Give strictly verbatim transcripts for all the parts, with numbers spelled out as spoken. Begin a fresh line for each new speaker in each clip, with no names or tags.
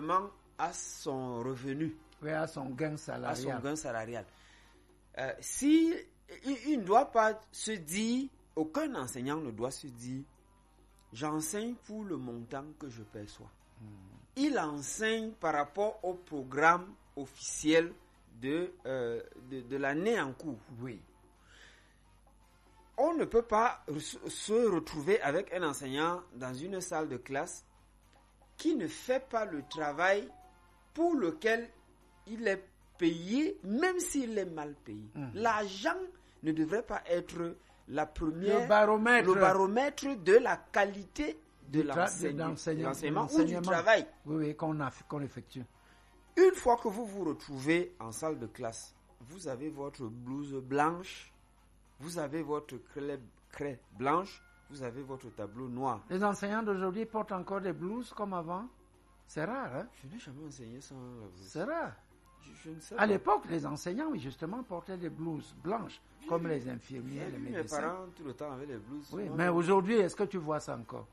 à son revenu,
oui, à son gain salarial.
À son gain salarial. Euh, si il, il ne doit pas se dire, aucun enseignant ne doit se dire, j'enseigne pour le montant que je perçois. Hmm. Il enseigne par rapport au programme officiel de, euh, de, de l'année en cours.
Oui.
On ne peut pas se retrouver avec un enseignant dans une salle de classe qui ne fait pas le travail pour lequel il est payé, même s'il est mal payé. Mmh. L'argent ne devrait pas être la première,
le baromètre,
le baromètre de la qualité de l'enseignement ou du travail
oui, oui, qu'on, a, qu'on effectue.
Une fois que vous vous retrouvez en salle de classe, vous avez votre blouse blanche, vous avez votre craie, craie blanche, vous avez votre tableau noir.
Les enseignants d'aujourd'hui portent encore des blouses comme avant. C'est rare, hein?
Je n'ai jamais enseigné sans la blouse.
C'est rare.
Je, je ne sais
à
pas.
l'époque, les enseignants, oui, justement, portaient des blouses blanches, oui, comme les infirmiers, les médecins.
Mes parents, tout le temps, avaient des blouses.
Oui, mais aujourd'hui, est-ce que tu vois ça encore?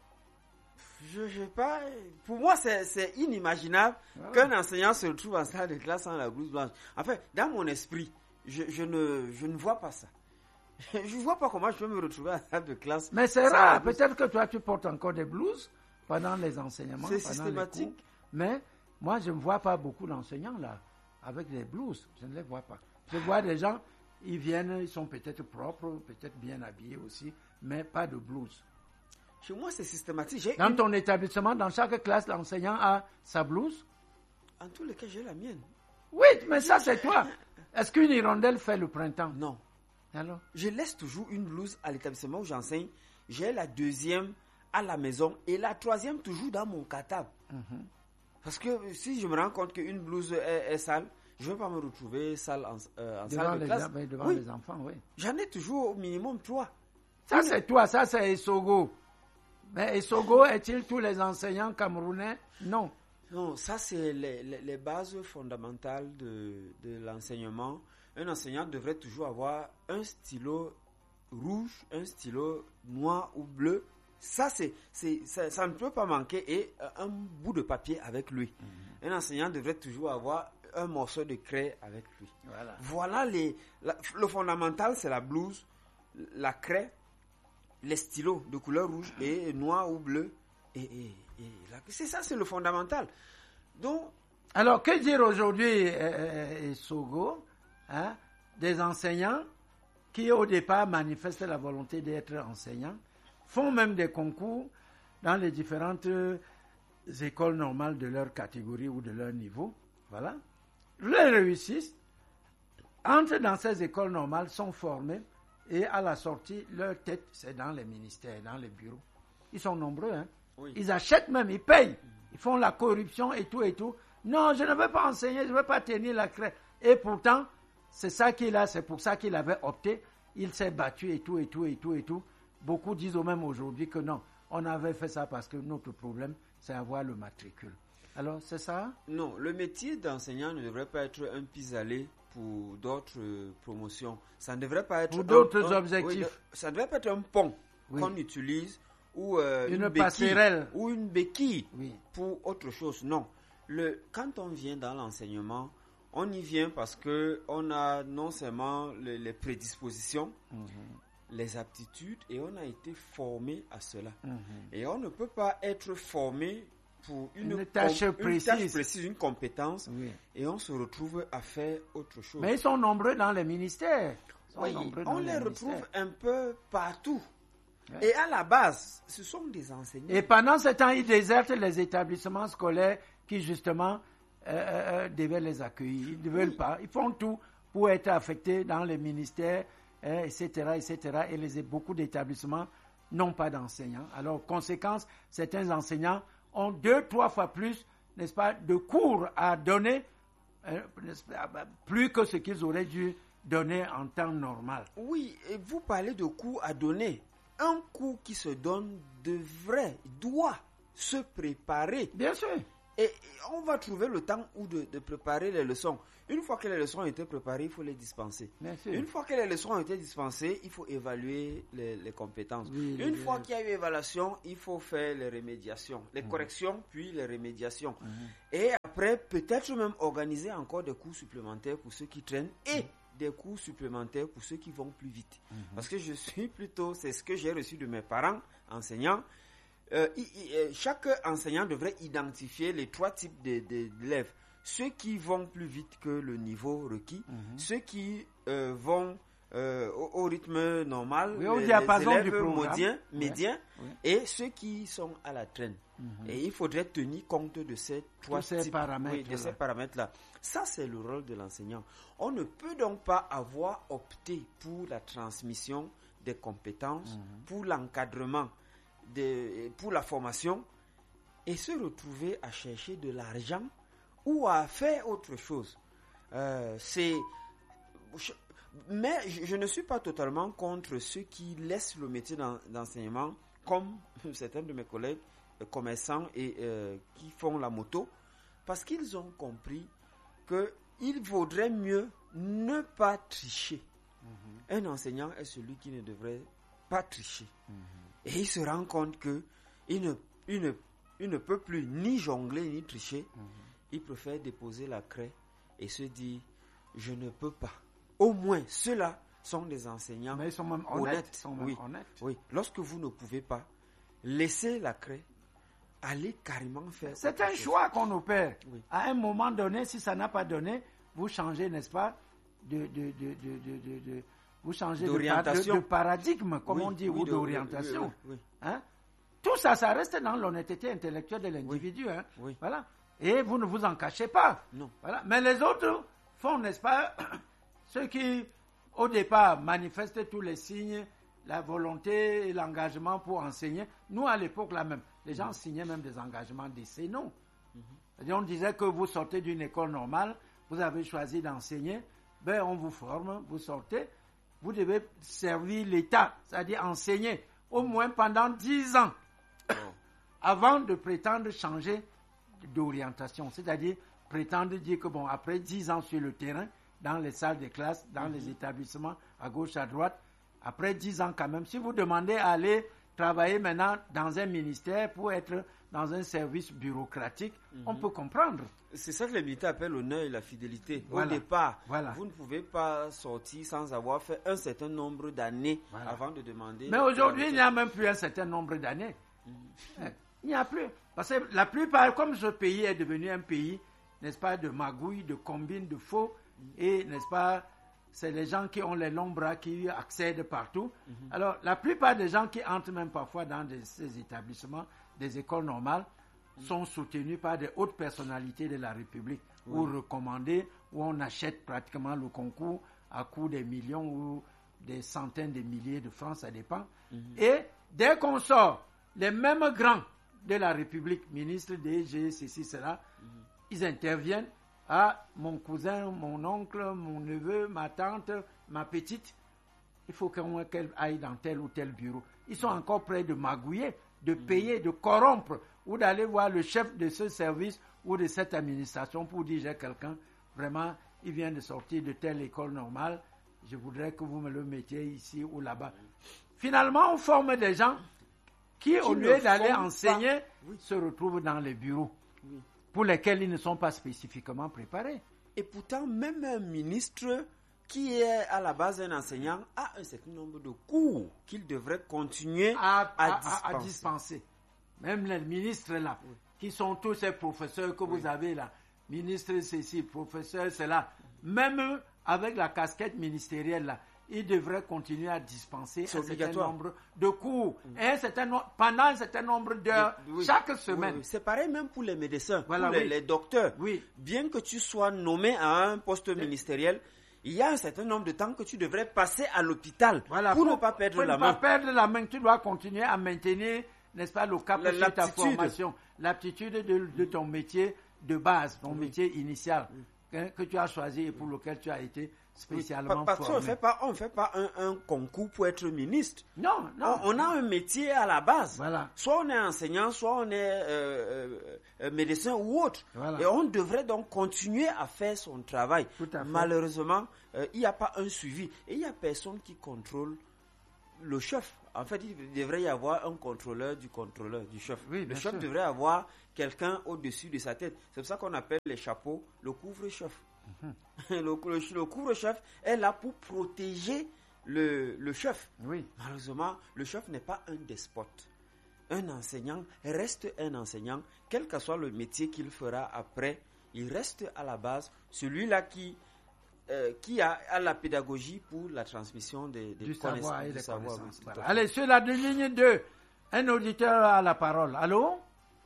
Je ne sais pas. Pour moi, c'est, c'est inimaginable ah, qu'un enseignant se retrouve en salle de classe sans la blouse blanche. En fait, dans mon esprit, je, je, ne, je ne vois pas ça. Je ne vois pas comment je peux me retrouver en salle de classe.
Mais c'est rare. Peut-être que toi, tu portes encore des blouses pendant les enseignements.
C'est systématique.
Cours, mais moi, je ne vois pas beaucoup d'enseignants là, avec des blouses. Je ne les vois pas. Je vois des gens, ils viennent, ils sont peut-être propres, peut-être bien habillés aussi, mais pas de blouse.
Chez moi, c'est systématique. J'ai
dans
une...
ton établissement, dans chaque classe, l'enseignant a sa blouse?
En tous les cas, j'ai la mienne.
Oui, mais ça, c'est toi. Est-ce qu'une hirondelle fait le printemps?
Non.
Alors?
Je laisse toujours une blouse à l'établissement où j'enseigne. J'ai la deuxième à la maison et la troisième toujours dans mon cartable. Mm-hmm. Parce que si je me rends compte qu'une blouse est, est sale, je ne vais pas me retrouver sale en, euh, en
devant
salle de
les
classe.
A, devant
oui.
les enfants, oui.
J'en ai toujours au minimum trois.
Ça, c'est toi. Ça, c'est Essogo. Mais Essogo est-il tous les enseignants camerounais? Non.
Non, ça, c'est les, les, les bases fondamentales de, de l'enseignement. Un enseignant devrait toujours avoir un stylo rouge, un stylo noir ou bleu. Ça, c'est, c'est, ça, ça ne peut pas manquer. Et un bout de papier avec lui. Mm-hmm. Un enseignant devrait toujours avoir un morceau de craie avec lui.
Voilà,
voilà les, la, le fondamental, c'est la blouse, la craie, les stylos de couleur rouge et noir ou bleu. Et, et, et là, c'est ça, c'est le fondamental. Donc,
alors, que dire aujourd'hui, euh, Sogo, hein, des enseignants qui, au départ, manifestent la volonté d'être enseignants, font même des concours dans les différentes écoles normales de leur catégorie ou de leur niveau, voilà, les réussissent, entrent dans ces écoles normales, sont formés, et à la sortie, leur tête, c'est dans les ministères, dans les bureaux. Ils sont nombreux, hein. Oui. Ils achètent même, ils payent. Ils font la corruption et tout et tout. Non, je ne veux pas enseigner, je ne veux pas tenir la craie. Et pourtant, c'est ça qu'il a, c'est pour ça qu'il avait opté. Il s'est battu et tout et tout et tout et tout. Beaucoup disent même aujourd'hui que non, on avait fait ça parce que notre problème, c'est avoir le matricule. Alors, c'est ça?
Non, le métier d'enseignant ne devrait pas être un pis-aller pour d'autres euh, promotions. Ça ne devrait pas être...
Pour d'autres
un,
objectifs.
Oui, ça ne devrait pas être un pont oui. qu'on utilise ou euh,
une,
une
passerelle
béquille, ou une béquille
oui.
pour autre chose. Non. Le, quand on vient dans l'enseignement, on y vient parce qu'on a non seulement le, les prédispositions, mm-hmm. les aptitudes, et on a été formé à cela. Mm-hmm. Et on ne peut pas être formé pour une,
une, tâche,
com-
précise.
une tâche précise, une compétence,
oui.
et on se retrouve à faire autre chose.
Mais ils sont nombreux dans les ministères.
Oui, on les, les retrouve un peu partout.
Ouais.
Et à la base, ce sont des enseignants.
Et pendant ce temps, ils désertent les établissements scolaires qui, justement, euh, euh, devaient les accueillir. Ils ne veulent oui. pas. Ils font tout pour être affectés dans les ministères, euh, et cetera, et cetera. Et les, beaucoup d'établissements n'ont pas d'enseignants. Alors, conséquence, certains enseignants ont deux, trois fois plus, n'est-ce pas, de cours à donner, euh, plus que ce qu'ils auraient dû donner en temps normal.
Oui, et vous parlez de cours à donner. Un cours qui se donne devrait, doit se préparer.
Bien sûr.
Et, et on va trouver le temps où de, de préparer les leçons. Une fois que les leçons ont été préparées, il faut les dispenser. Une fois que les leçons ont été dispensées, il faut évaluer les, les compétences.
Oui,
Une
oui,
fois
oui.
qu'il y a eu évaluation, il faut faire les remédiations, les mmh. corrections, puis les remédiations. Mmh. Et après, peut-être même organiser encore des cours supplémentaires pour ceux qui traînent et mmh. des cours supplémentaires pour ceux qui vont plus vite. Mmh. Parce que je suis plutôt, c'est ce que j'ai reçu de mes parents enseignants. Euh, il, il, chaque enseignant devrait identifier les trois types de, de, d'élèves. Ceux qui vont plus vite que le niveau requis, mm-hmm. ceux qui euh, vont euh, au, au rythme normal,
oui, au
les,
diapason
les
du
élèves
programme.
médiens, médiens
ouais. Ouais.
et ceux qui sont à la traîne. Mm-hmm. Et il faudrait tenir compte de ces trois
ces
types,
paramètres,
oui, de ces paramètres-là. Ça, c'est le rôle de l'enseignant. On ne peut donc pas avoir opté pour la transmission des compétences, mm-hmm. pour l'encadrement, de, pour la formation, et se retrouver à chercher de l'argent ou à faire autre chose. Euh, c'est... Je, mais je, je ne suis pas totalement contre ceux qui laissent le métier d'en, d'enseignement, comme certains de mes collègues euh, commerçants et euh, qui font la moto, parce qu'ils ont compris qu'il vaudrait mieux ne pas tricher. Mm-hmm. Un enseignant est celui qui ne devrait pas tricher. Mm-hmm. Et il se rend compte qu'il ne, il ne, il ne peut plus ni jongler ni tricher. Mm-hmm. Il préfère déposer la craie et se dire « je ne peux pas ». Au moins, ceux-là sont des enseignants
mais ils sont même honnêtes.
honnêtes.
Sont même
oui.
honnêtes.
oui. Lorsque vous ne pouvez pas, laissez la craie, allez carrément faire.
C'est un chose. Choix qu'on opère. Oui. À un moment donné, si ça n'a pas donné, vous changez, n'est-ce pas, de, de, de, de, de, de, de vous changez de, de, de paradigme, comme oui, on dit, oui, ou de, d'orientation. Oui, oui, oui. Hein? Tout ça, ça reste dans l'honnêteté intellectuelle de l'individu. Oui. Hein?
Oui.
Voilà. Et vous ne vous en cachez pas.
Non.
Voilà. Mais les autres font, n'est-ce pas, ceux qui, au départ, manifestent tous les signes, la volonté et l'engagement pour enseigner. Nous, à l'époque, là même, les gens mmh. signaient même des engagements décennaux. Mmh. C'est-à-dire, on disait que vous sortez d'une école normale, vous avez choisi d'enseigner, ben on vous forme, vous sortez, vous devez servir l'État, c'est-à-dire enseigner au moins pendant dix ans, oh. avant de prétendre changer d'orientation, c'est-à-dire prétendre dire que bon, après dix ans sur le terrain, dans les salles de classe, dans mm-hmm. les établissements, à gauche, à droite, après dix ans quand même, si vous demandez à aller travailler maintenant dans un ministère pour être dans un service bureaucratique, mm-hmm. on peut comprendre.
C'est ça que les militaires appellent l'honneur et la fidélité.
Voilà.
Au départ,
voilà.
vous ne pouvez pas sortir sans avoir fait un certain nombre d'années voilà. avant de demander...
Mais aujourd'hui, il n'y a même plus un certain nombre d'années. Mm-hmm. Il n'y a plus. Parce que la plupart, comme ce pays est devenu un pays, n'est-ce pas, de magouilles, de combines, de faux, et, n'est-ce pas, c'est les gens qui ont les longs bras qui accèdent partout. Mm-hmm. Alors, la plupart des gens qui entrent même parfois dans des, ces établissements, des écoles normales, mm-hmm. sont soutenus par des hautes personnalités de la République, oui. ou recommandés, où on achète pratiquement le concours à coût des millions ou des centaines de milliers de francs, ça dépend. Mm-hmm. Et dès qu'on sort, les mêmes grands de la République, ministres, D G, ceci, cela, mm-hmm. ils interviennent. Ah, mon cousin, mon oncle, mon neveu, ma tante, ma petite, il faut qu'elle aille dans tel ou tel bureau. Ils sont encore prêts de magouiller, de payer, de corrompre, ou d'aller voir le chef de ce service ou de cette administration pour dire j'ai quelqu'un, vraiment, il vient de sortir de telle école normale, je voudrais que vous me le mettiez ici ou là-bas. Finalement, on forme des gens qui, qui au lieu d'aller enseigner, oui. se retrouvent dans les bureaux. Oui. Pour lesquels ils ne sont pas spécifiquement préparés.
Et pourtant, même un ministre qui est à la base un enseignant a un certain nombre de cours qu'il devrait continuer à, à, à, dispenser. à dispenser.
Même les ministres là, oui. qui sont tous ces professeurs que oui. vous avez là, ministre ceci, professeur cela, même eux, avec la casquette ministérielle là, ils devraient continuer à dispenser un certain nombre de cours, mmh. et un certain no- pendant un certain nombre d'heures oui. chaque semaine.
Oui, oui. C'est pareil même pour les médecins, voilà, pour les, oui. les docteurs.
Oui.
Bien que tu sois nommé à un poste oui. ministériel, il y a un certain nombre de temps que tu devrais passer à l'hôpital
voilà,
pour,
pour
ne pas perdre
pour
la
ne
main.
Pour ne pas perdre la main, tu dois continuer à maintenir, n'est-ce pas, le cap de ta formation, l'aptitude de, de ton métier de base, ton oui. métier initial. Oui. hein, que tu as choisi et pour lequel tu as été spécialement
oui, parce
formé.
qu'on fait pas, on fait pas un, un concours pour être ministre.
Non, non.
On, on a un métier à la base.
Voilà.
Soit on est enseignant, soit on est euh, euh, médecin ou autre.
Voilà.
Et on devrait donc continuer à faire son travail.
Tout à fait.
Malheureusement, euh, il n'y a pas un suivi. Et il n'y a personne qui contrôle le chef. En fait, il devrait y avoir un contrôleur du contrôleur, du chef.
Oui,
le
bien
chef
sûr.
devrait avoir quelqu'un au-dessus de sa tête. C'est pour ça qu'on appelle les chapeaux le couvre-chef. Mm-hmm. le, le, le couvre-chef est là pour protéger le, le chef.
Oui.
Malheureusement, le chef n'est pas un despote. Un enseignant reste un enseignant, quel que soit le métier qu'il fera après, il reste à la base celui-là qui Euh, qui a, a la pédagogie pour la transmission des, des
du
connaissances.
savoir et
du
des
savoir,
connaissances.
oui,
Voilà. Allez, sur la ligne deux, un auditeur a la parole. Allô?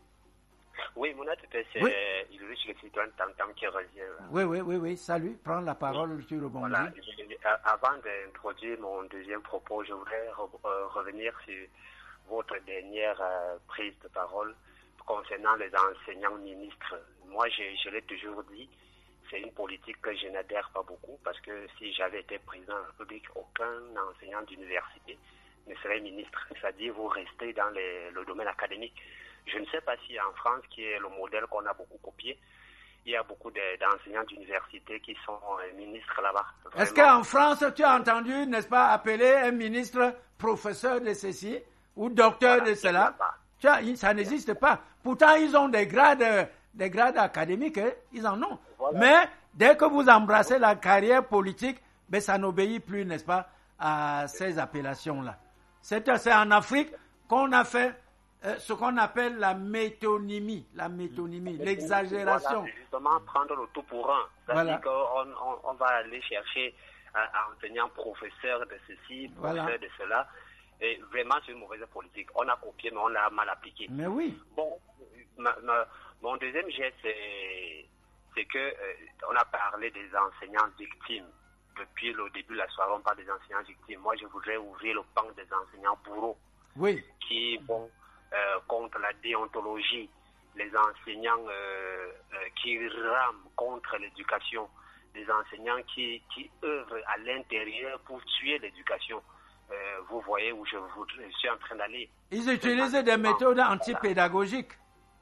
Oui, mon auditeur, c'est
oui.
Ulrich, le citoyen Tam-Tam qui revient.
Oui, oui, oui, oui. Salut, prends la parole, oui. Tu rebondis.
Voilà. Avant d'introduire mon deuxième propos, je voudrais re euh, revenir sur votre dernière euh, prise de parole concernant les enseignants ministres. Moi, je, je l'ai toujours dit, c'est une politique que je n'adhère pas beaucoup parce que si j'avais été président de la République, aucun enseignant d'université ne serait ministre. C'est-à-dire, vous restez dans les, le domaine académique. Je ne sais pas si en France, qui est le modèle qu'on a beaucoup copié, il y a beaucoup d'enseignants d'université qui sont ministres là-bas.
Est-ce qu'en France, tu as entendu, n'est-ce pas, appeler un ministre professeur de ceci ou docteur voilà, de cela? Tu as, ça n'existe pas. Pourtant, ils ont des grades, des grades académiques, hein, ils en ont. Voilà. Mais dès que vous embrassez la carrière politique, ben, ça n'obéit plus, n'est-ce pas, à ces appellations-là. C'est en Afrique qu'on a fait euh, ce qu'on appelle la métonymie, la métonymie, l'exagération.
Voilà, justement, prendre le tout pour un. C'est-à-dire voilà. qu'on on, on va aller chercher un enseignant professeur de ceci, professeur voilà. de cela. Et vraiment, c'est une mauvaise politique. On a copié, mais on l'a mal appliqué.
Mais oui.
Bon, ma, ma, mon deuxième geste, c'est... c'est que euh, on a parlé des enseignants victimes. Depuis le début de la soirée, on parle des enseignants victimes. Moi, je voudrais ouvrir le pan des enseignants bourreaux.
Oui.
Qui vont euh, contre la déontologie, les enseignants euh, euh, qui rament contre l'éducation, des enseignants qui, qui œuvrent à l'intérieur pour tuer l'éducation. Euh, vous voyez où je, voudrais, je suis en train d'aller.
Ils utilisent des méthodes antipédagogiques.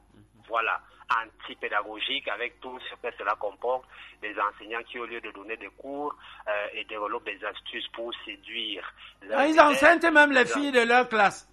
Voilà. Antipédagogique avec tout ce que cela comporte, des enseignants qui au lieu de donner des cours euh, et développent des astuces pour séduire.
Ah, ils enseignent même les filles de leur classe.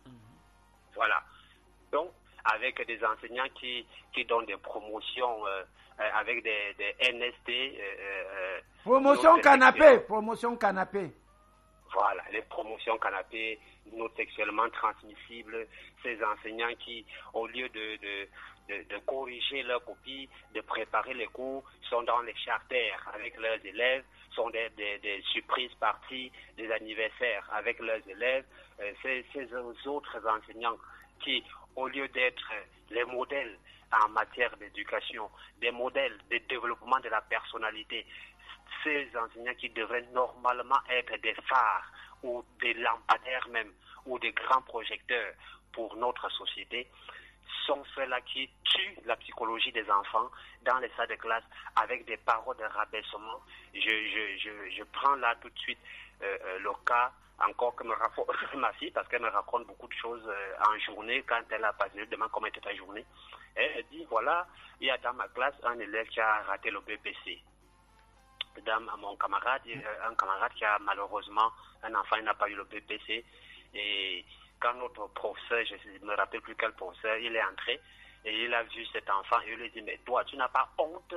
Voilà. Donc, avec des enseignants qui, qui donnent des promotions euh, euh, avec des, des N S T. Euh, euh,
promotion canapé, promotion canapé.
Voilà, les promotions canapé, non sexuellement transmissibles, ces enseignants qui, au lieu de, de De, de corriger leurs copies, de préparer les cours, sont dans les charters avec leurs élèves, sont des, des, des surprises parties, des anniversaires avec leurs élèves. Euh, ces, ces autres enseignants qui, au lieu d'être les modèles en matière d'éducation, des modèles de développement de la personnalité, ces enseignants qui devraient normalement être des phares ou des lampadaires même, ou des grands projecteurs pour notre société, sont ceux-là qui tuent la psychologie des enfants dans les salles de classe avec des paroles de rabaissement. Je, je, je, je prends là tout de suite euh, euh, le cas encore que me raconte ma fille, parce qu'elle me raconte beaucoup de choses euh, en journée. Quand elle a passé, je lui demande comment était ta journée. Et elle dit, voilà, il y a dans ma classe un élève qui a raté le B P C. Dans mon camarade, un camarade qui a malheureusement, un enfant, il n'a pas eu le B P C. Et quand notre professeur, je ne me rappelle plus quel professeur, il est entré et il a vu cet enfant et il lui a dit, mais toi, tu n'as pas honte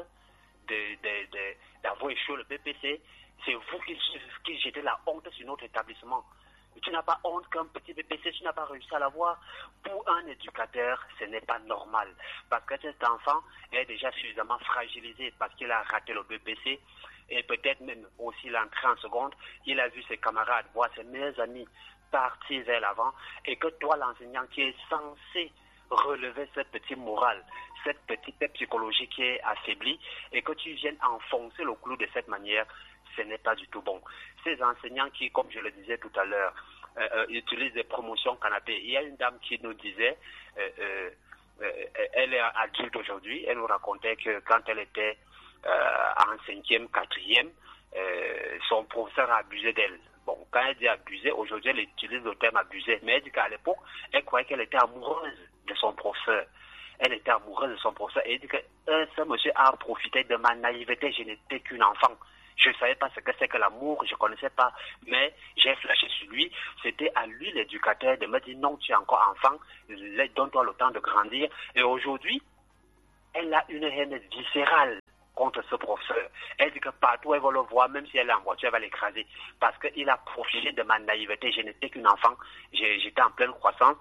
d'avoir échoué le B P C? C'est vous qui, qui jetez la honte sur notre établissement. Tu n'as pas honte qu'un petit B P C, tu n'as pas réussi à l'avoir. Pour un éducateur, ce n'est pas normal. Parce que cet enfant est déjà suffisamment fragilisé parce qu'il a raté le B P C. Et peut-être même aussi l'entrée en seconde, il a vu ses camarades, voire ses meilleurs amis partir vers l'avant. Et que toi, l'enseignant qui est censé relever cette petite morale, cette petite psychologie qui est affaiblie, et que tu viennes enfoncer le clou de cette manière, ce n'est pas du tout bon. Ces enseignants qui, comme je le disais tout à l'heure, euh, euh, utilisent des promotions canapé. Il y a une dame qui nous disait, euh, euh, euh, elle est adulte aujourd'hui, elle nous racontait que quand elle était euh, en cinquième, quatrième, euh, son professeur a abusé d'elle. Bon, quand elle dit abuser, aujourd'hui elle utilise le terme abuser, mais elle dit qu'à l'époque, elle croyait qu'elle était amoureuse de son professeur. Elle était amoureuse de son professeur et elle dit que euh, ce monsieur a profité de ma naïveté, je n'étais qu'une enfant. Je ne savais pas ce que c'est que l'amour, je ne connaissais pas, mais j'ai flashé sur lui. C'était à lui, l'éducateur, de me dire non, tu es encore enfant, donne-toi le temps de grandir. Et aujourd'hui, elle a une haine viscérale contre ce professeur. Elle dit que partout elle va le voir, même si elle est en voiture, elle va l'écraser. Parce qu'il a profité de ma naïveté. Je n'étais qu'une enfant. J'étais en pleine croissance.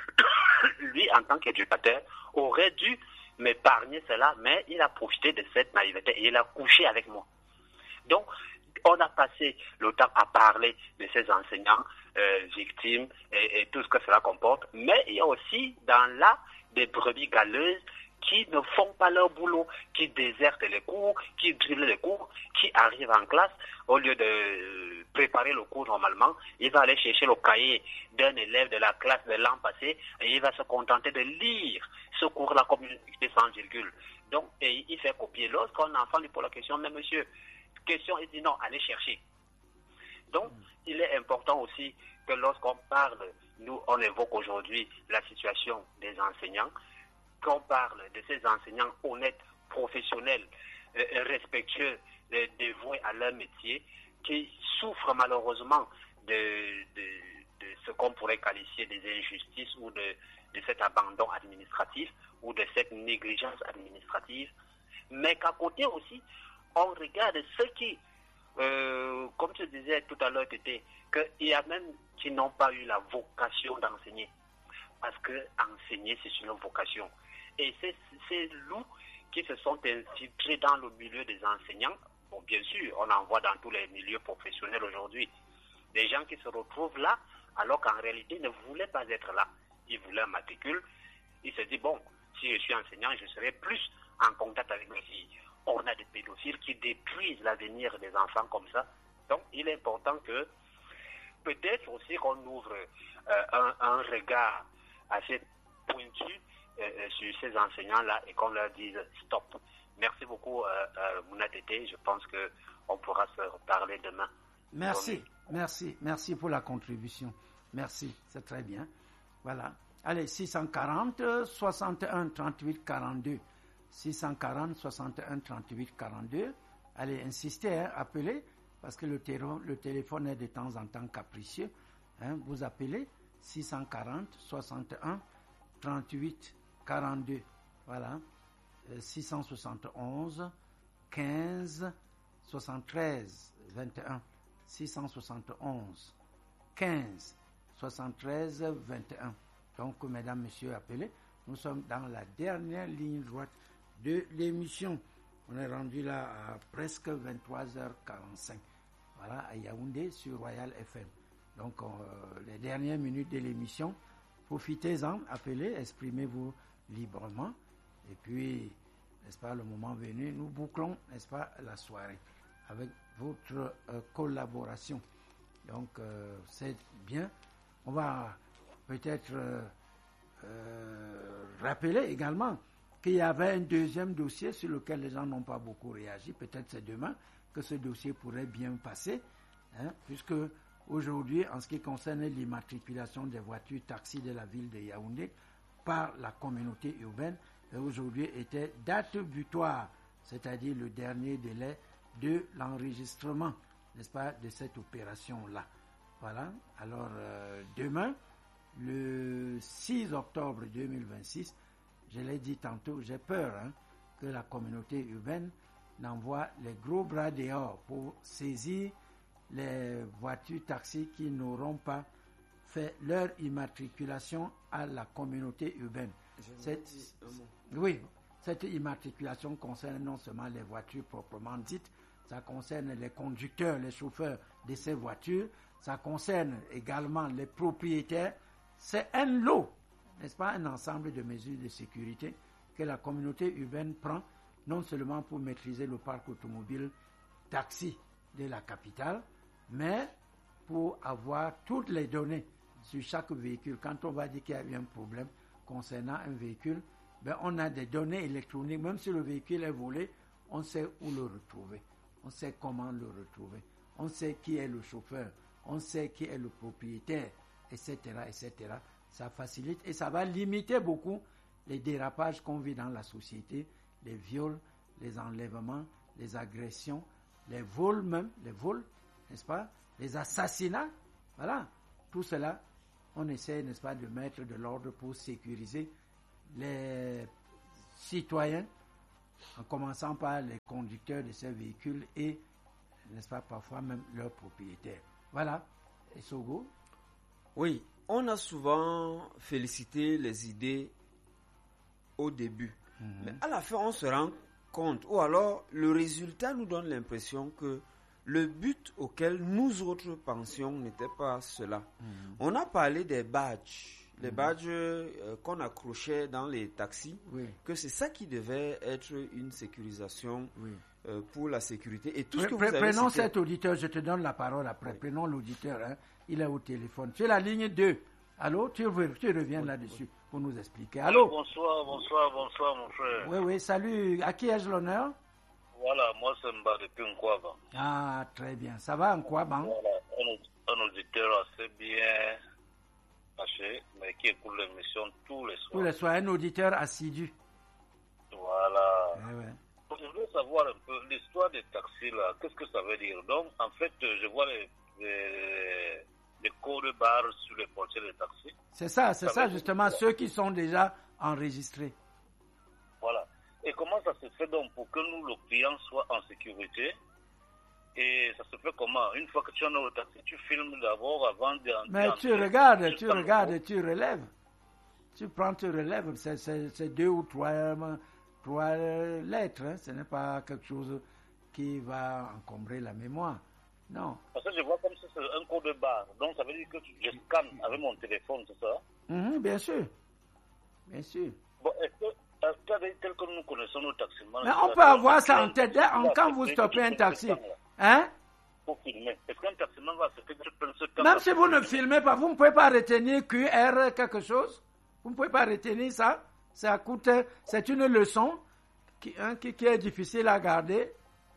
Lui, en tant qu'éducateur, aurait dû m'épargner cela, mais il a profité de cette naïveté et il a couché avec moi. Donc, on a passé le temps à parler de ces enseignants euh, victimes et, et tout ce que cela comporte. Mais il y a aussi dans là des brebis galeuses qui ne font pas leur boulot, qui désertent les cours, qui drillent les cours, qui arrivent en classe, au lieu de préparer le cours normalement, il va aller chercher le cahier d'un élève de la classe de l'an passé et il va se contenter de lire ce cours-là comme une dictée sans virgule. Donc, et il fait copier. Lorsqu'un enfant lui pose la question, mais monsieur, question, il dit non, allez chercher. Donc, il est important aussi que lorsqu'on parle, nous, on évoque aujourd'hui la situation des enseignants, qu'on parle de ces enseignants honnêtes, professionnels, euh, respectueux, euh, dévoués à leur métier, qui souffrent malheureusement de, de, de ce qu'on pourrait qualifier des injustices ou de, de cet abandon administratif ou de cette négligence administrative, mais qu'à côté aussi, on regarde ceux qui, euh, comme tu disais tout à l'heure, Tété, qu'il y a même qui n'ont pas eu la vocation d'enseigner. Parce que enseigner, c'est une vocation. Et c'est ces loups qui se sont infiltrés dans le milieu des enseignants. Bon, bien sûr, on en voit dans tous les milieux professionnels aujourd'hui. Des gens qui se retrouvent là, alors qu'en réalité, ne voulaient pas être là. Ils voulaient un matricule. Ils se disent, bon, si je suis enseignant, je serai plus en contact avec mes filles. On a des pédophiles qui détruisent l'avenir des enfants comme ça. Donc, il est important que peut-être aussi qu'on ouvre euh, un, un regard assez pointu euh, sur ces enseignants-là et qu'on leur dise stop. Merci beaucoup, euh, euh, Mouna Tété. Je pense qu'on pourra se reparler demain.
Merci,
Bonne...
merci, merci pour la contribution. Merci, c'est très bien. Voilà. Allez, six cent quarante, soixante et un, trente-huit, quarante-deux. six cent quarante, soixante et un, trente-huit, quarante-deux. Allez, insistez, hein, appelez, parce que le, téro, le téléphone est de temps en temps capricieux. Hein, vous appelez six cent quarante, soixante et un, trente-huit, quarante-deux. Voilà. Euh, six cent soixante et onze, quinze, soixante-treize, vingt et un. six cent soixante et onze, quinze, soixante-treize, vingt et un. Donc, mesdames, messieurs, appelez. Nous sommes dans la dernière ligne droite de l'émission. On est rendu là à presque vingt-trois heures quarante-cinq. Voilà, à Yaoundé sur Royal F M. Donc, euh, les dernières minutes de l'émission, profitez-en, appelez, exprimez-vous librement. Et puis, n'est-ce pas, le moment venu, nous bouclons, n'est-ce pas, la soirée avec votre euh, collaboration. Donc, euh, c'est bien. On va peut-être euh, euh, rappeler également qu'il y avait un deuxième dossier sur lequel les gens n'ont pas beaucoup réagi. Peut-être c'est demain que ce dossier pourrait bien passer, hein, puisque aujourd'hui, en ce qui concerne l'immatriculation des voitures taxis de la ville de Yaoundé par la communauté urbaine, aujourd'hui était date butoir, c'est-à-dire le dernier délai de l'enregistrement, n'est-ce pas, de cette opération-là. Voilà. Alors, euh, demain, le six octobre deux mille vingt-six, je l'ai dit tantôt, j'ai peur hein, que la communauté urbaine n'envoie les gros bras dehors pour saisir les voitures taxis qui n'auront pas fait leur immatriculation à la communauté urbaine. Cette, oui, cette immatriculation concerne non seulement les voitures proprement dites, ça concerne les conducteurs, les chauffeurs de ces voitures, ça concerne également les propriétaires. C'est un lot, n'est-ce pas, un ensemble de mesures de sécurité que la communauté urbaine prend, non seulement pour maîtriser le parc automobile taxi de la capitale, mais pour avoir toutes les données sur chaque véhicule. Quand on va dire qu'il y a eu un problème concernant un véhicule, ben on a des données électroniques, même si le véhicule est volé, on sait où le retrouver, on sait comment le retrouver, on sait qui est le chauffeur, on sait qui est le propriétaire, et cetera, et cetera. Ça facilite et ça va limiter beaucoup les dérapages qu'on vit dans la société, les viols, les enlèvements, les agressions, les vols même, les vols, n'est-ce pas, les assassinats, voilà, tout cela, on essaie, n'est-ce pas, de mettre de l'ordre pour sécuriser les citoyens, en commençant par les conducteurs de ces véhicules et, n'est-ce pas, parfois même leurs propriétaires. Voilà, et Sogo?
Oui, on a souvent félicité les idées au début, mm-hmm. mais à la fin, on se rend compte, ou alors le résultat nous donne l'impression que le but auquel nous autres pensions n'était pas cela. Mm-hmm. On a parlé des badges, les mm-hmm. badges euh, qu'on accrochait dans les taxis, oui. que c'est ça qui devait être une sécurisation oui. euh, pour la sécurité. Et tout
Pre-
ce que
pre-
vous avez
Prenons
cité...
cet auditeur, je te donne la parole après. Oui. Prenons l'auditeur, hein. Il est au téléphone. Tu es la ligne deux. Allô, tu, tu reviens oui, là-dessus oui. pour nous expliquer. Allô?
Bonsoir, bonsoir, bonsoir, mon frère.
Oui, oui, salut. À qui ai-je l'honneur?
Voilà, moi c'est Mba depuis Nkwaba.
Ah, très bien. Ça va, Nkwaba?
Voilà, un, un auditeur assez bien caché, mais qui écoute l'émission tous les soirs.
Tous les soirs, un auditeur assidu.
Voilà.
Eh ouais.
Je voulais savoir un peu l'histoire des taxis là, qu'est-ce que ça veut dire? Donc, en fait, je vois les, les, les codes barres sur les portiers des taxis.
C'est ça, c'est ça, ça justement, dire... ceux qui sont déjà enregistrés.
Voilà. Et comment ça se fait donc pour que nous, le client, soit en sécurité? Et ça se fait comment? Une fois que tu es dans le taxi, tu filmes d'abord avant de...
Mais tu regardes, tu regardes et tu relèves. Tu prends, tu relèves. C'est, c'est, c'est deux ou trois, trois lettres. Hein. Ce n'est pas quelque chose qui va encombrer la mémoire. Non.
Parce que je vois comme si c'est un code barre. Donc ça veut dire que je scanne avec mon téléphone, c'est ça?
Mm-hmm, bien sûr. Bien sûr.
Bon, est-ce que... tel que nous connaissons nos taximans.
Mais on peut avoir ça en tête en, quand vous stoppez un taxi. Hein?
Pour filmer. Est-ce qu'un taximan va se faire ce
Même si vous ne filmez pas, vous ne pouvez pas retenir Q R quelque chose. Vous ne pouvez pas retenir ça. Ça coûte, c'est une leçon qui, hein, qui, qui est difficile à garder.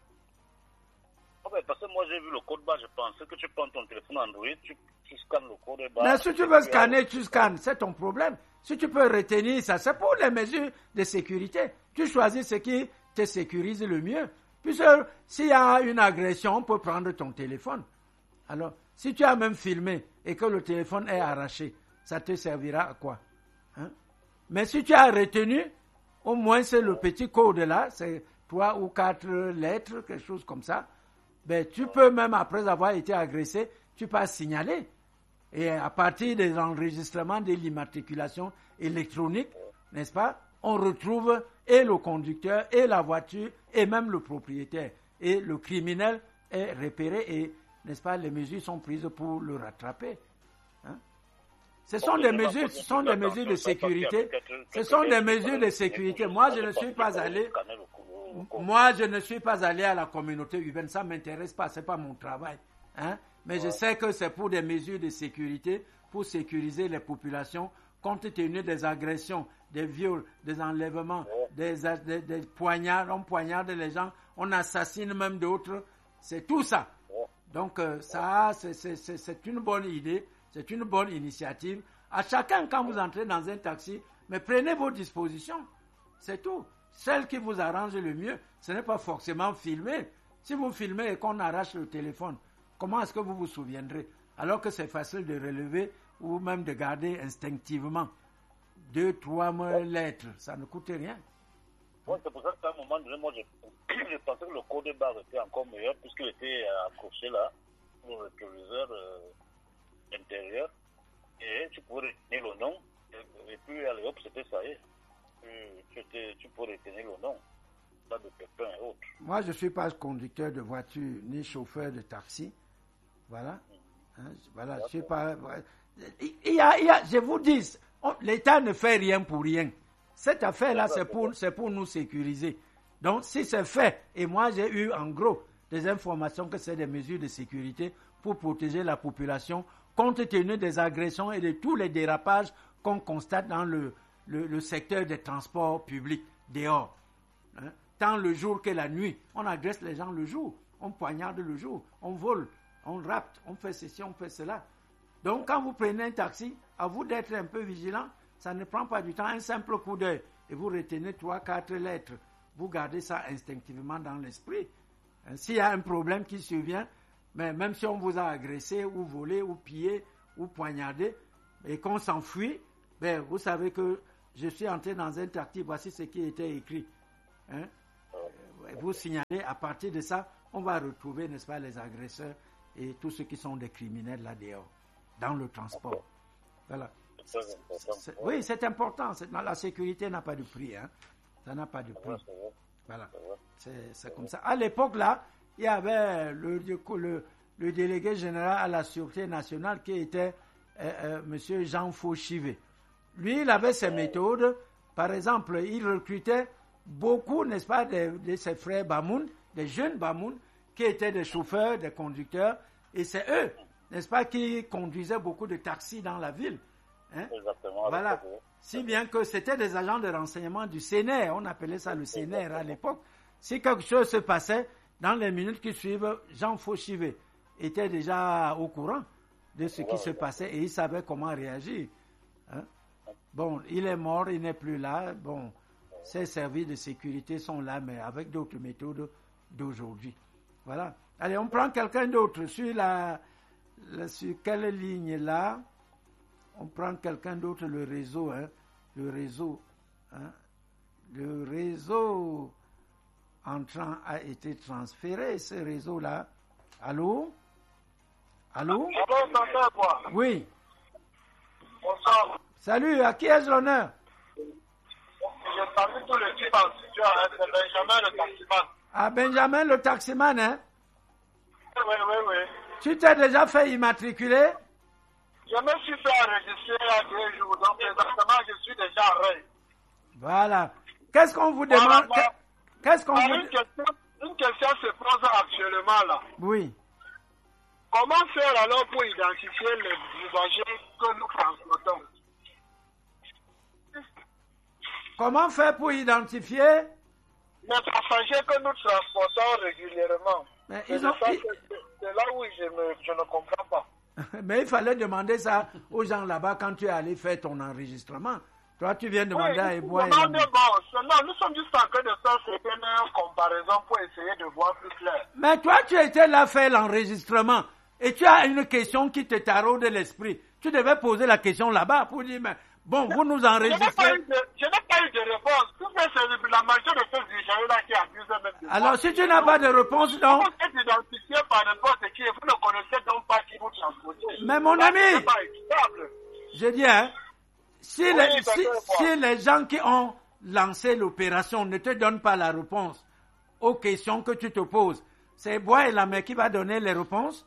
Oh ben, parce que moi j'ai vu le code barre, je pensais que tu prends ton téléphone Android, tu, tu scannes le code barre.
Mais si tu veux scanner, tu scannes, c'est ton problème. Si tu peux retenir ça, c'est pour les mesures de sécurité. Tu choisis ce qui te sécurise le mieux. Puisque s'il y a une agression, on peut prendre ton téléphone. Alors, si tu as même filmé et que le téléphone est arraché, ça te servira à quoi? Hein? Mais si tu as retenu, au moins c'est le petit code là, c'est trois ou quatre lettres, quelque chose comme ça. Ben, tu peux même, après avoir été agressé, tu peux signaler. Et à partir des enregistrements de l'immatriculation électronique, n'est-ce pas, on retrouve et le conducteur, et la voiture, et même le propriétaire. Et le criminel est repéré et, n'est-ce pas, les mesures sont prises pour le rattraper. Hein? Ce sont des mesures, ce sont des mesures de sécurité. Ce sont des mesures de sécurité. Moi, je ne suis pas allé... Moi, je ne suis pas allé à la communauté urbaine. Ça ne m'intéresse pas. Ce n'est pas mon travail. Hein? Mais je sais que c'est pour des mesures de sécurité, pour sécuriser les populations, compte tenu des agressions, des viols, des enlèvements, des, des, des poignards, on poignarde les gens, on assassine même d'autres. C'est tout ça. Donc, euh, ça, c'est, c'est, c'est, c'est une bonne idée, c'est une bonne initiative. À chacun, quand vous entrez dans un taxi, mais prenez vos dispositions. C'est tout. Celle qui vous arrange le mieux, ce n'est pas forcément filmer. Si vous filmez et qu'on arrache le téléphone, comment est-ce que vous vous souviendrez? Alors que c'est facile de relever ou même de garder instinctivement deux, trois lettres. Ça ne coûte rien.
Ouais, c'est pour ça qu'à un moment donné, moi, je, je pensais que le code barre était encore meilleur puisqu'il était accroché là, sur le téléviseur euh, intérieur. Et tu pourrais retenir le nom. Et, et puis, allez hop, c'était ça y est. Tu, tu, tu pourrais retenir le nom. Pas de pépins et autres.
Moi, je ne suis pas conducteur de voiture ni chauffeur de taxi. Voilà. Hein, voilà, je suis pas. Il y a, il y a, je vous dis, on, l'État ne fait rien pour rien. Cette affaire-là, c'est pour, c'est pour nous sécuriser. Donc, si c'est fait, et moi j'ai eu en gros des informations que c'est des mesures de sécurité pour protéger la population, compte tenu des agressions et de tous les dérapages qu'on constate dans le, le, le secteur des transports publics dehors. Hein? tant le jour que la nuit. On agresse les gens le jour, on poignarde le jour, on vole, on rapte, on fait ceci, on fait cela. Donc, quand vous prenez un taxi, à vous d'être un peu vigilant. Ça ne prend pas du temps, un simple coup d'œil. Et vous retenez trois, quatre lettres. Vous gardez ça instinctivement dans l'esprit. Hein, s'il y a un problème qui survient, mais même si on vous a agressé, ou volé, ou pillé, ou poignardé, et qu'on s'enfuit, ben, vous savez que je suis entré dans un taxi, voici ce qui était écrit. Hein? Vous signalez, à partir de ça, on va retrouver, n'est-ce pas, les agresseurs et tous ceux qui sont des criminels là dehors, dans le transport. Voilà. C'est, c'est, oui, c'est important. C'est, la sécurité n'a pas de prix. Hein. Ça n'a pas de prix. Voilà. C'est, c'est comme ça. À l'époque, là, il y avait le, le, le délégué général à la Sûreté nationale qui était euh, euh, M. Jean Fauchivet. Lui, il avait ses méthodes. Par exemple, il recrutait beaucoup, n'est-ce pas, de, de ses frères Bamoun, des jeunes Bamoun, qui étaient des chauffeurs, des conducteurs. Et c'est eux, n'est-ce pas, qui conduisaient beaucoup de taxis dans la ville. Hein?
Exactement.
Voilà. Si bien que c'était des agents de renseignement du C N R, on appelait ça le C N R à l'époque. Si quelque chose se passait, dans les minutes qui suivent, Jean Fauchivet était déjà au courant de ce qui se passait et il savait comment réagir. Hein? Bon, il est mort, il n'est plus là. Bon, ces services de sécurité sont là, mais avec d'autres méthodes d'aujourd'hui. Voilà. Allez, on prend quelqu'un d'autre sur la, la sur quelle ligne là? On prend quelqu'un d'autre, le réseau, hein, le réseau, hein, le réseau entrant a été transféré, ce réseau-là. Allô? Allô?
Allô, t'entends quoi?
Oui.
Bonsoir.
Salut, à qui ai-je l'honneur?
Je salue tout le type en situation, hein, c'est Benjamin le taximan.
Ah, Benjamin le taximan, hein?
Oui, oui, oui.
Tu t'es déjà fait immatriculer?
Je me suis fait enregistrer il y a deux jours, donc exactement, je suis déjà en règle.
Voilà. Qu'est-ce qu'on vous demande?
Voilà,
Qu'est-ce qu'on vous...
une, question, une question se pose actuellement là.
Oui.
Comment faire alors pour identifier les usagers que nous transportons?
Comment faire pour identifier
les passagers que nous transportons régulièrement?
Mais
c'est,
ils ont...
ça, c'est, c'est là où je, me, je ne comprends pas.
Mais il fallait demander ça aux gens là-bas quand tu es allé faire ton enregistrement. Toi, tu viens demander
oui,
à Ebois.
Non, mais bon, non, nous sommes juste en train de faire certaines comparaisons pour essayer de voir plus clair.
Mais toi, tu étais là faire l'enregistrement et tu as une question qui te taraude l'esprit. Tu devais poser la question là-bas pour dire, mais bon, vous nous enregistrez.
Je n'ai pas eu de, je n'ai pas eu de réponse. Tout ça, c'est la majorité de ces dirigeants-là qui abusent même de
Alors,
moi.
si tu n'as pas de réponse, non.
Vous êtes identifié par n'importe qui et vous ne connaissez donc pas qui vous transportez.
Mais mon
Là,
ami,
c'est pas équitable.
je dis, hein, si,
Oui,
les, si,
d'accord,
si les gens qui ont lancé l'opération ne te donnent pas la réponse aux questions que tu te poses, c'est Bois et la mère qui va donner les réponses?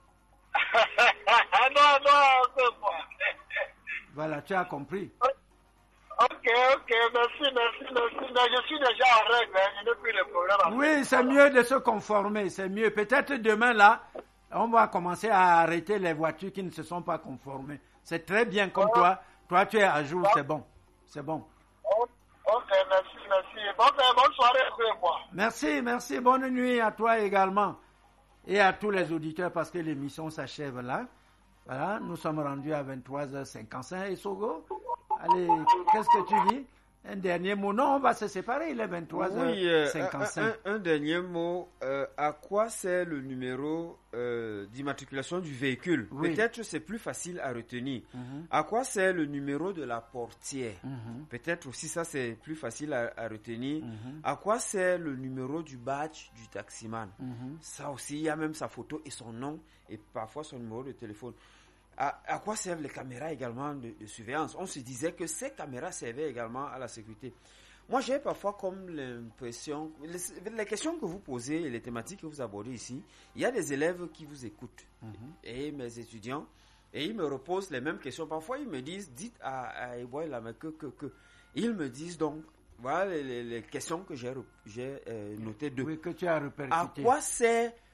non, non, c'est pas.
Voilà, tu as compris.
Ok, ok, merci, merci, merci. Mais je suis déjà en règle, hein, je n'ai plus de problème.
Oui, c'est mieux de se conformer, c'est mieux. Peut-être demain, là, on va commencer à arrêter les voitures qui ne se sont pas conformées. C'est très bien comme oh. toi. Toi, tu es à jour, c'est bon. C'est bon.
Oh, ok, merci, merci. Bon, bonne soirée à moi.
Merci, merci. Bonne nuit à toi également. Et à tous les auditeurs, parce que l'émission s'achève là. Voilà, nous sommes rendus à vingt-trois heures cinquante-cinq. Et Sogo, allez, qu'est-ce que tu dis? Un dernier mot? Non, on va se séparer, il est vingt-trois heures cinquante-cinq.
Oui, euh, un, un, un dernier mot. Euh, à quoi sert le numéro euh, d'immatriculation du véhicule? Oui. Peut-être c'est plus facile à retenir. Mm-hmm. À quoi sert le numéro de la portière? Mm-hmm. Peut-être aussi ça c'est plus facile à, à retenir. Mm-hmm. À quoi sert le numéro du badge du taximan? Mm-hmm. Ça aussi, il y a même sa photo et son nom et parfois son numéro de téléphone. À, à quoi servent les caméras également de, de surveillance? On se disait que ces caméras servaient également à la sécurité. Moi, j'ai parfois comme l'impression, les, les questions que vous posez et les thématiques que vous abordez ici, il y a des élèves qui vous écoutent, mm-hmm. et mes étudiants, et ils me reposent les mêmes questions. Parfois, ils me disent, dites à, à Ebois que, que, que, ils me disent donc, voilà les, les, les questions que j'ai, j'ai euh, notées d'eux.
Oui, que tu as répercutées.
À quoi sert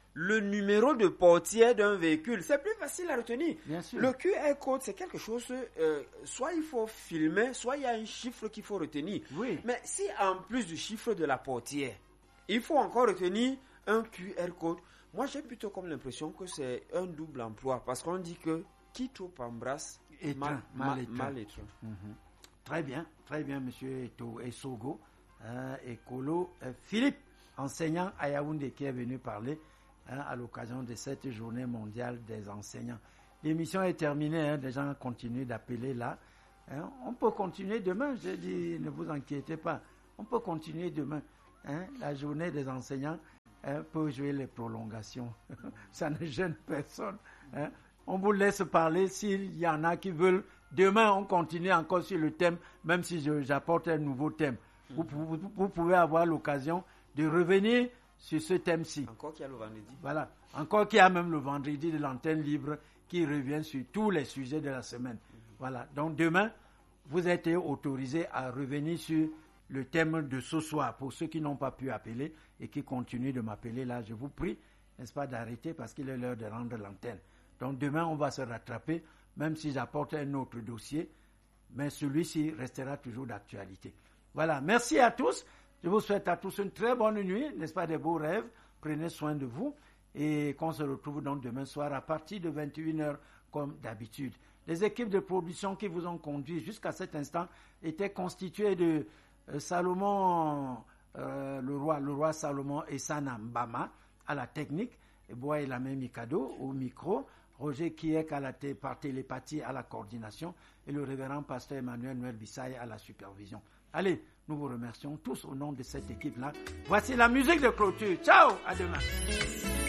le numéro de portière d'un véhicule. C'est plus facile à retenir.
Bien sûr.
Le Q R code, c'est quelque chose, euh, soit il faut filmer, soit il y a un chiffre qu'il faut retenir.
Oui.
Mais si en plus du chiffre de la portière, il faut encore retenir un Q R code, moi j'ai plutôt comme l'impression que c'est un double emploi. Parce qu'on dit que qui trop embrasse,
Étreint,
mal,
mal
mal,
étreint.
mal étreint.
Mhm. Très bien, très bien, monsieur Eto Essogo, hein, écolo. Euh, Philippe, enseignant à Yaoundé, qui est venu parler hein, à l'occasion de cette journée mondiale des enseignants. L'émission est terminée, hein, les gens continuent d'appeler là. Hein, on peut continuer demain, je dis, ne vous inquiétez pas. On peut continuer demain. Hein, la journée des enseignants hein, peut jouer les prolongations. Ça ne gêne personne. Hein. On vous laisse parler s'il y en a qui veulent. Demain, on continue encore sur le thème, même si je, j'apporte un nouveau thème. Mm-hmm. Vous, vous, vous pouvez avoir l'occasion de revenir sur ce thème-ci.
Encore qu'il y a le vendredi.
Voilà. Encore qu'il y a même le vendredi de l'antenne libre qui revient sur tous les sujets de la semaine. Mm-hmm. Voilà. Donc demain, vous êtes autorisé à revenir sur le thème de ce soir. Pour ceux qui n'ont pas pu appeler et qui continuent de m'appeler là, je vous prie, n'est-ce pas, d'arrêter parce qu'il est l'heure de rendre l'antenne. Donc demain, on va se rattraper, même si j'apporte un autre dossier, mais celui-ci restera toujours d'actualité. Voilà, merci à tous. Je vous souhaite à tous une très bonne nuit, n'est-ce pas, des beaux rêves. Prenez soin de vous et qu'on se retrouve donc demain soir à partir de vingt et une heures comme d'habitude. Les équipes de production qui vous ont conduit jusqu'à cet instant étaient constituées de euh, Salomon, euh, le roi, le roi Salomon et Sana Mbama à la technique, et Bois et Lamé Mikado au micro, Roger Kiek à la t- par télépathie à la coordination et le révérend pasteur Emmanuel Noël Bissaye à la supervision. Allez, nous vous remercions tous au nom de cette équipe-là. Voici la musique de clôture. Ciao, à demain.